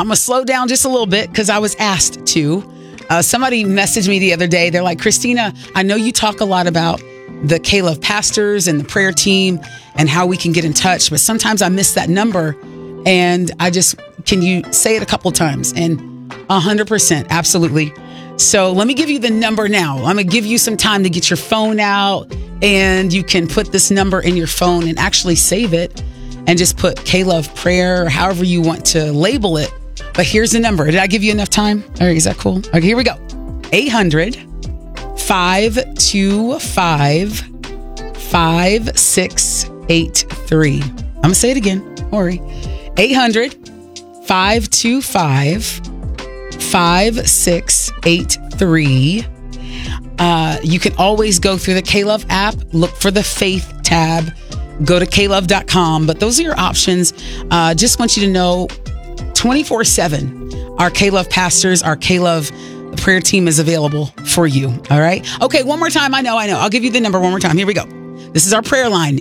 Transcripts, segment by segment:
I'm going to slow down just a little bit because I was asked to. Somebody messaged me the other day. They're like, Christina, I know you talk a lot about the K-Love pastors and the prayer team and how we can get in touch, but sometimes I miss that number. And can you say it a couple times? And 100%, absolutely. So let me give you the number now. I'm going to give you some time to get your phone out, and you can put this number in your phone and actually save it and just put K-Love Prayer or however you want to label it. But here's the number. Did I give you enough time? All right, is that cool? Okay, here we go. 800-525-5683. I'm going to say it again. Don't worry. 800-525-5683. You can always go through the K-Love app, look for the Faith tab, go to klove.com. But those are your options. Just want you to know 24/7, our K-Love pastors, our K-Love prayer team is available for you. All right. Okay, one more time. I know. I'll give you the number one more time. Here we go. This is our prayer line,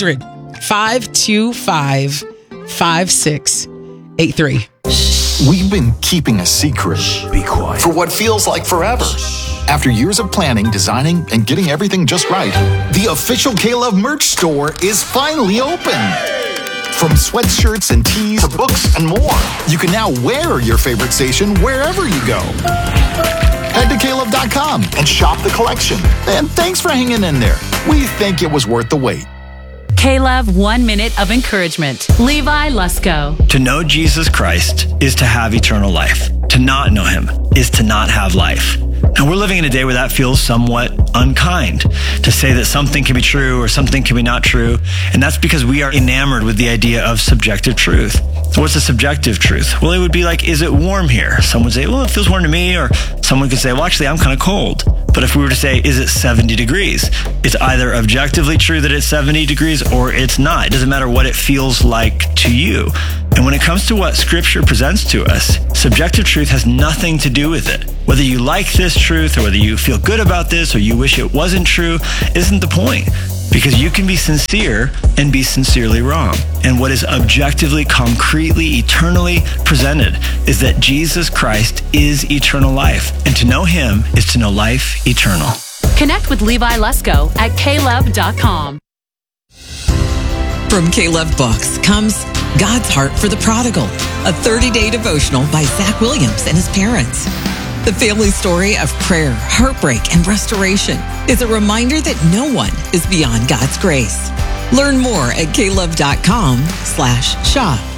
800-525-5683. We've been keeping a secret. Be quiet. For what feels like forever. After years of planning, designing, and getting everything just right, the official K-Love merch store is finally open. From sweatshirts and tees to books and more, you can now wear your favorite station wherever you go. Head to klove.com and shop the collection. And thanks for hanging in there. We think it was worth the wait. K-Love 1 minute of encouragement. Levi Lusko. To know Jesus Christ is to have eternal life. To not know him is to not have life. Now, we're living in a day where that feels somewhat unkind, to say that something can be true or something can be not true. And that's because we are enamored with the idea of subjective truth. So what's a subjective truth? Well, it would be like, is it warm here? Someone would say, well, it feels warm to me. Or someone could say, well, actually, I'm kind of cold. But if we were to say, is it 70 degrees? It's either objectively true that it's 70 degrees or it's not. It doesn't matter what it feels like to you. And when it comes to what Scripture presents to us, subjective truth has nothing to do with it. Whether you like this truth or whether you feel good about this or you wish it wasn't true isn't the point. Because you can be sincere and be sincerely wrong. And what is objectively, concretely, eternally presented is that Jesus Christ is eternal life. And to know him is to know life eternal. Connect with Levi Lusko at klove.com. From K-Love Books comes God's Heart for the Prodigal, a 30-day devotional by Zach Williams and his parents. The family story of prayer, heartbreak, and restoration is a reminder that no one is beyond God's grace. Learn more at klove.com/shop.